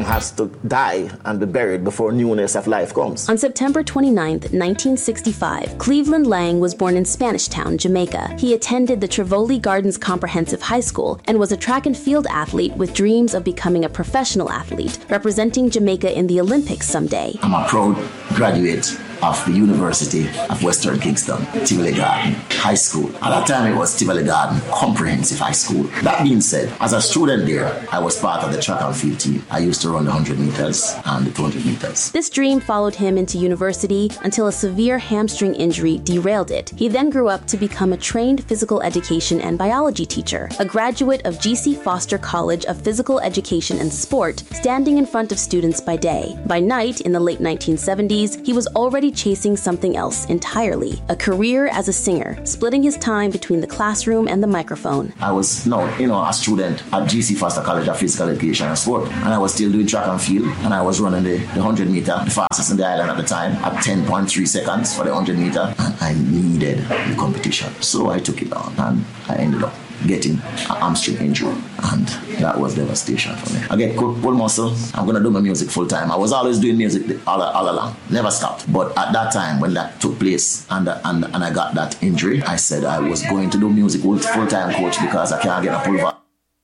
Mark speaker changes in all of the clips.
Speaker 1: has to die and be buried before newness of life comes.
Speaker 2: On September 29th, 1965, Cleveland Lang was born in Spanish Town, Jamaica. He attended the Tivoli Gardens Comprehensive High School and was a track and field athlete with dreams of becoming a professional athlete, representing Jamaica in the Olympics someday.
Speaker 3: I'm a proud graduate of the University of Western Kingston, Tivoli Garden High School. At that time, it was Tivoli Garden Comprehensive High School. That being said, as a student there, I was part of the track and field team. I used to run the 100 meters and the 200 meters.
Speaker 2: This dream followed him into university until a severe hamstring injury derailed it. He then grew up to become a trained physical education and biology teacher, a graduate of G.C. Foster College of Physical Education and Sport, standing in front of students by day. By night, in the late 1970s, he was already chasing something else entirely, a career as a singer, splitting his time between the classroom and the microphone.
Speaker 3: I was a student at G.C. Foster College of Physical Education and Sport, and I was still doing track and field, and I was running the 100 meter, the fastest in the island at the time, at 10.3 seconds for the 100 meter, and I needed the competition. So I took it on, and I ended up getting a hamstring injury, and that was devastation for me. I get pull muscle. I'm gonna do my music full time. I was always doing music all along, never stopped. But at that time, when that took place and I got that injury, I said I was going to do music with full-time coach because I can't get a pull.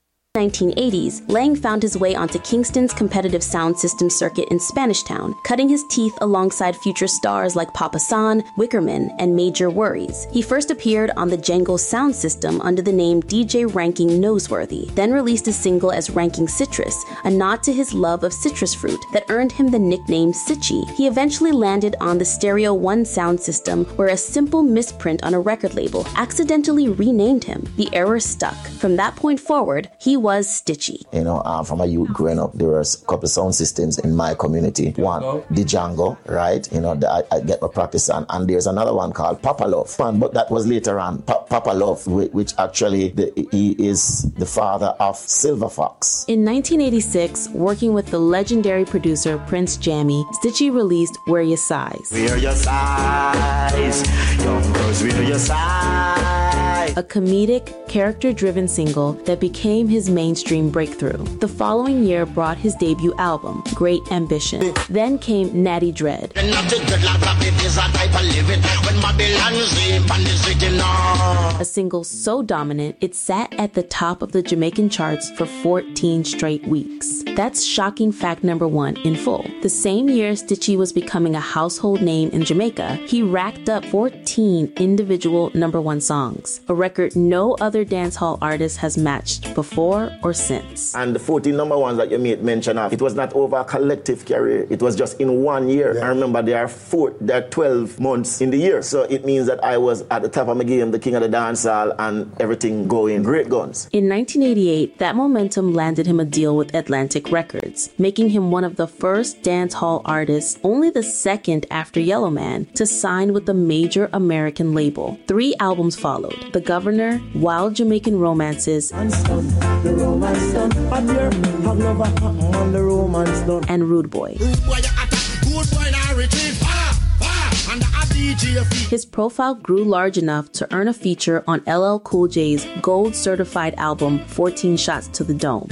Speaker 2: 1980s, Lang found his way onto Kingston's competitive sound system circuit in Spanish Town, cutting his teeth alongside future stars like Papa San, Wickerman, and Major Worries. He first appeared on the Django sound system under the name DJ Ranking Noseworthy, then released a single as Ranking Citrus, a nod to his love of citrus fruit that earned him the nickname Sitchy. He eventually landed on the Stereo One sound system, where a simple misprint on a record label accidentally renamed him. The error stuck. From that point forward, he was Stitchy.
Speaker 3: From a youth growing up, there were a couple of sound systems in my community. One, the Django, right? I get my practice on. And there's another one called Papa Love. But that was later on, Papa Love, which actually, he is the father of Silver Fox.
Speaker 4: In 1986, working with the legendary producer Prince Jammy, Stitchy released Wear Your Size.
Speaker 5: Wear your size, young girls, wear your size.
Speaker 4: A comedic, character-driven single that became his mainstream breakthrough. The following year brought his debut album, Great Ambition. Then came Natty Dread, a single so dominant it sat at the top of the Jamaican charts for 14 straight weeks. That's shocking fact number 1 in full. The same year Stitchy was becoming a household name in Jamaica, he racked up 14 individual number 1 songs, a record no other dancehall artist has matched before or since.
Speaker 1: And the 14 number ones that you made mention of, it was not over a collective career. It was just in 1 year. Yeah. I remember there are 12 months in the year. So it means that I was at the top of my game, the king of the dancehall, and everything going great guns.
Speaker 4: In 1988, that momentum landed him a deal with Atlantic Records, making him one of the first dancehall artists, only the second after Yellowman, to sign with a major American label. 3 albums followed: The Governor, Wild Jamaican Romances, and Rude Boy. His profile grew large enough to earn a feature on LL Cool J's gold certified album 14 Shots to the Dome.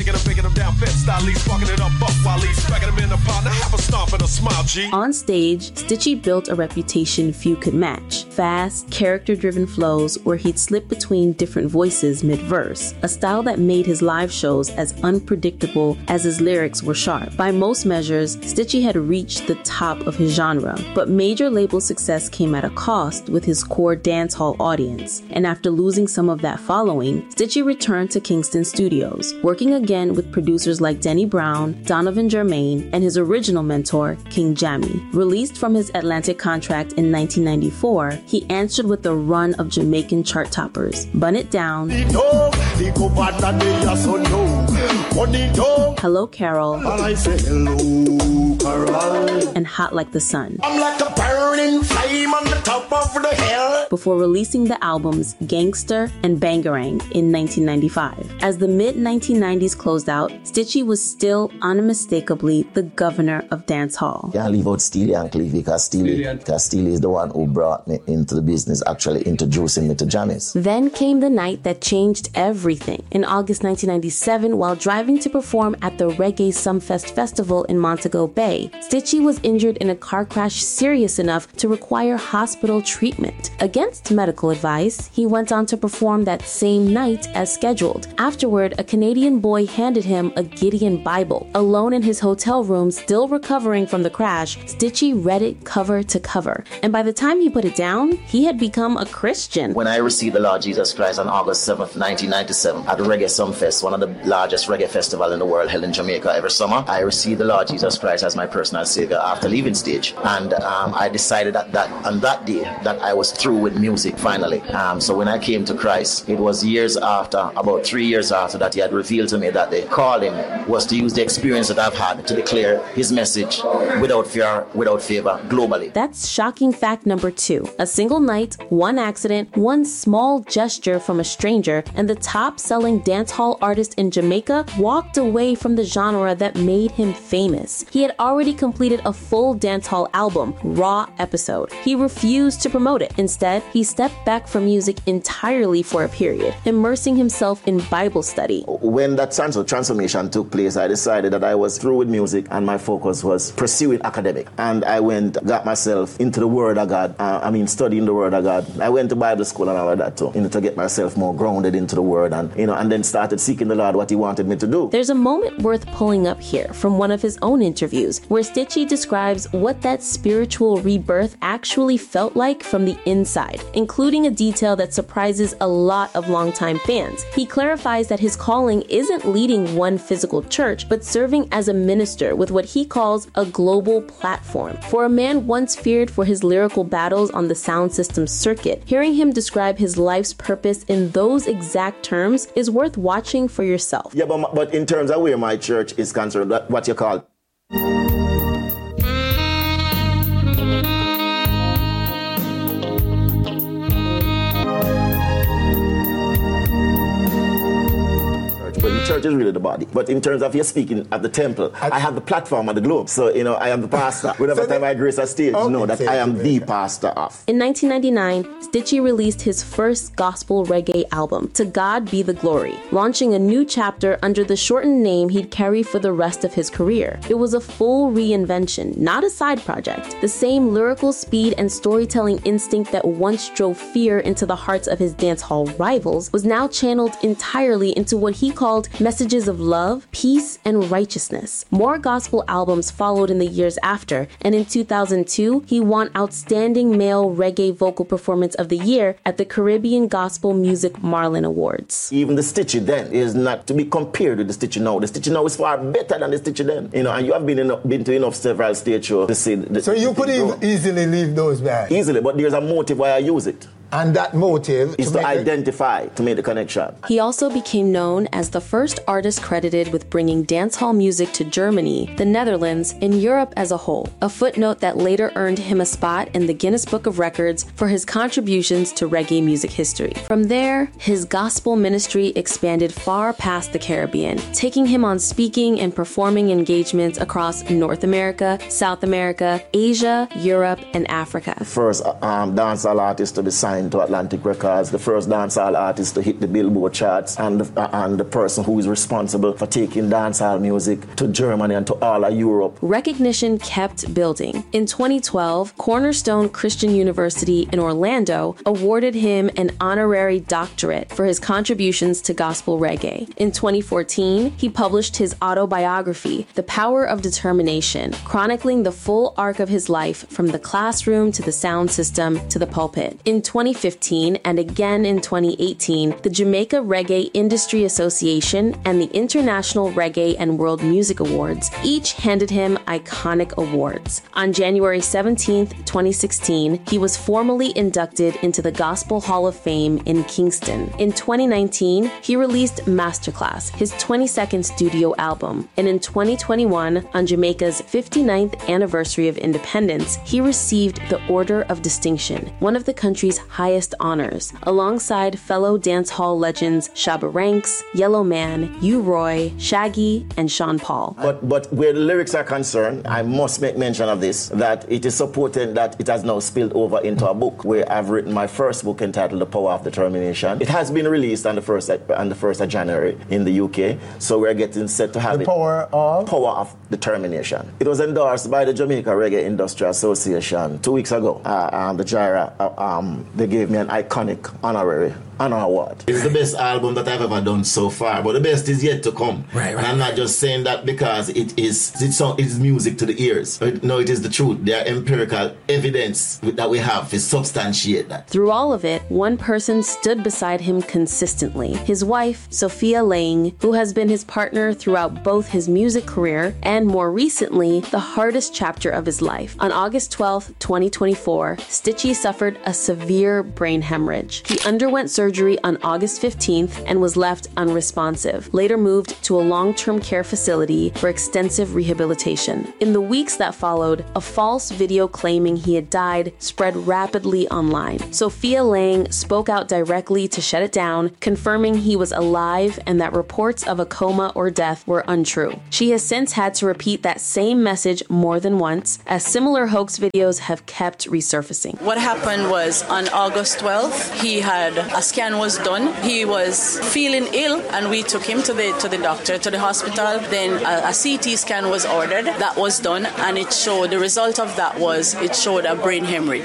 Speaker 4: On stage, Stitchy built a reputation few could match. Fast, character-driven flows where he'd slip between different voices mid-verse, a style that made his live shows as unpredictable as his lyrics were sharp. By most measures, Stitchy had reached the top of his genre, but major label success came at a cost with his core dancehall audience, and after losing some of that following, Stitchy returned to Kingston Studios, working again with producers like Denny Brown, Donovan Germain, and his original mentor, King Jammy. Released from his Atlantic contract in 1994, he answered with a run of Jamaican chart toppers, Bun It Down, Hello Carol, and Hot Like the Sun.
Speaker 5: I'm like a burning flame on the top of the hill.
Speaker 4: Before releasing the albums Gangster and Bangarang in 1995. As the mid-1990s closed out, Stitchie was still unmistakably the governor of dancehall.
Speaker 3: Can't leave out Steely and Cleve because Steely is the one who brought me into the business, actually introducing me to Janice.
Speaker 4: Then came the night that changed everything. In August 1997, while driving to perform at the Reggae Sumfest Festival in Montego Bay, Stitchie was injured in a car crash serious enough to require hospital treatment. Against medical advice, he went on to perform that same night as scheduled. Afterward, a Canadian boy handed him a Gideon Bible. Alone in his hotel room, still recovering from the crash, Stitchie read it cover to cover. And by the time he put it down, he had become a Christian.
Speaker 3: When I received the Lord Jesus Christ on August 7th, 1997, at the Reggae Sumfest, one of the largest reggae festivals in the world held in Jamaica every summer, I received the Lord Jesus Christ as my personal savior after leaving stage. And I decided on that day that I was through with music finally. So when I came to Christ, it was years after, about 3 years after, that he had revealed to me that the calling was to use the experience that I've had to declare his message without fear, without favor, globally.
Speaker 4: That's shocking fact number 2. A single night, one accident, one small gesture from a stranger, and the top-selling dancehall artist in Jamaica walked away from the genre that made him famous. He had already completed a full dancehall album, Raw Episode. He refused to promote it. Instead, he stepped back from music entirely for a period, immersing himself in Bible study.
Speaker 1: When that transformation took place, I decided that I was through with music and my focus was pursuing academic. And I got myself into the Word of God. Studying the Word of God. I went to Bible school and all of that too, to get myself more grounded into the Word and then started seeking the Lord what He wanted me to do.
Speaker 4: There's a moment worth pulling up here from one of his own interviews where Stitchie describes what that spiritual rebirth actually felt like from the inside, including a detail that surprises a lot of longtime fans. He clarifies that his calling isn't leading one physical church, but serving as a minister with what he calls a global platform. For a man once feared for his lyrical battles on the sound system circuit, hearing him describe his life's purpose in those exact terms is worth watching for yourself.
Speaker 1: Yeah, but in terms of where my church is concerned, what you call church is really the body. But in terms of you speaking at the temple, I have the platform at the Globe. So, I am the pastor. Whenever time I grace a stage, know that I am the pastor of.
Speaker 4: In 1999, Stitchie released his first gospel reggae album, To God Be the Glory, launching a new chapter under the shortened name he'd carry for the rest of his career. It was a full reinvention, not a side project. The same lyrical speed and storytelling instinct that once drove fear into the hearts of his dancehall rivals was now channeled entirely into what he called messages of love, peace, and righteousness. More gospel albums followed in the years after, and in 2002, he won Outstanding Male Reggae Vocal Performance of the Year at the Caribbean Gospel Music Marlin Awards.
Speaker 1: Even the Stitchie then is not to be compared with the Stitchie now. The Stitchie now is far better than the Stitchie then. And you have been to enough several stage shows to see.
Speaker 6: So you could easily leave those back?
Speaker 1: Easily, but there's a motive why I use it.
Speaker 6: And that motive
Speaker 1: is to identify, to make the connection.
Speaker 4: He also became known as the first artist credited with bringing dancehall music to Germany, the Netherlands, and Europe as a whole, a footnote that later earned him a spot in the Guinness Book of Records for his contributions to reggae music history. From there, his gospel ministry expanded far past the Caribbean, taking him on speaking and performing engagements across North America, South America, Asia, Europe, and Africa.
Speaker 1: First dancehall artist to be signed to Atlantic Records, the first dancehall artist to hit the Billboard charts, and the person who is responsible for taking dancehall music to Germany and to all of Europe.
Speaker 4: Recognition kept building. In 2012, Cornerstone Christian University in Orlando awarded him an honorary doctorate for his contributions to gospel reggae. In 2014, he published his autobiography, The Power of Determination, chronicling the full arc of his life from the classroom to the sound system to the pulpit. In
Speaker 2: 2015 and again in 2018, the Jamaica Reggae Industry Association and the International Reggae and World Music Awards each handed him iconic awards. On January 17, 2016, he was formally inducted into the Gospel Hall of Fame in Kingston. In 2019, he released Masterclass, his 22nd studio album, and in 2021, on Jamaica's 59th anniversary of independence, he received the Order of Distinction, one of the country's highest honors, alongside fellow dancehall legends Shabba Ranks, Yellow Man, U-Roy, Shaggy, and Sean Paul.
Speaker 1: But where the lyrics are concerned, I must make mention of this, that it is supported that it has now spilled over into a book where I've written my first book entitled The Power of Determination. It has been released on the 1st of January in the UK, so we're getting set to have
Speaker 6: The Power
Speaker 1: of Determination. It was endorsed by the Jamaica Reggae Industry Association 2 weeks ago. The JIRA, they gave me an iconic honor award.
Speaker 3: It's the best album that I've ever done so far, but the best is yet to come.
Speaker 7: Right.
Speaker 3: And I'm not just saying that because it's music to the ears. No, it is the truth. There are empirical evidence that we have to substantiate that.
Speaker 2: Through all of it, one person stood beside him consistently. His wife, Sophia Lang, who has been his partner throughout both his music career and more recently, the hardest chapter of his life. On August 12, 2024, Stitchie suffered a severe brain hemorrhage. He underwent surgery on August 15th and was left unresponsive, later moved to a long-term care facility for extensive rehabilitation. In the weeks that followed, a false video claiming he had died spread rapidly online. Sophia Lang spoke out directly to shut it down, confirming he was alive and that reports of a coma or death were untrue. She has since had to repeat that same message more than once, as similar hoax videos have kept resurfacing.
Speaker 8: What happened was on August 12th, he had a scan was done. He was feeling ill and we took him to the doctor, to the hospital. Then a CT scan was ordered. That was done and it showed, the result of that was, it showed a brain hemorrhage.